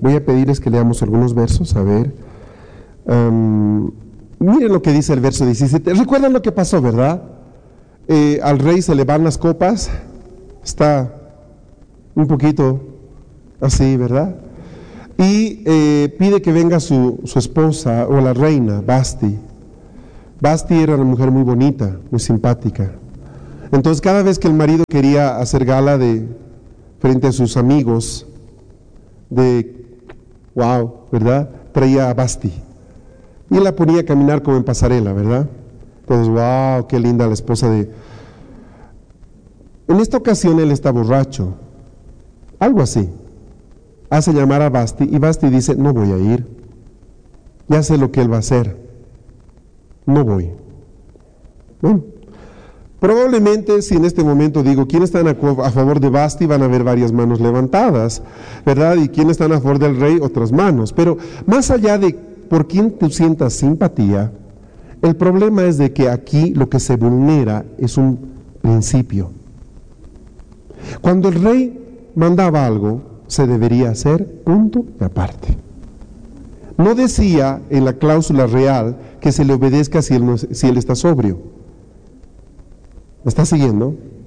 voy a pedirles que leamos algunos versos, a ver. Miren lo que dice el verso 17. ¿Recuerdan lo que pasó, verdad? Al rey se le van las copas, está un poquito así, ¿verdad? Y pide que venga su esposa o la reina, Vasti. Vasti era una mujer muy bonita, muy simpática. Entonces cada vez que el marido quería hacer gala frente a sus amigos, ¿verdad? Traía a Vasti y la ponía a caminar como en pasarela, ¿verdad? Entonces, wow, qué linda la esposa de... En esta ocasión él está borracho, algo así. Hace llamar a Vasti y Vasti dice, no voy a ir, ya sé lo que él va a hacer, no voy. Bueno, probablemente si en este momento digo, ¿quiénes están a favor de Vasti? Van a haber varias manos levantadas, ¿verdad? Y ¿quiénes están a favor del rey? Otras manos. Pero más allá de por quién tú sientas simpatía, el problema es de que aquí lo que se vulnera es un principio. Cuando el rey mandaba algo, se debería hacer, punto y aparte. No decía en la cláusula real que se le obedezca si él está sobrio. ¿Me está siguiendo?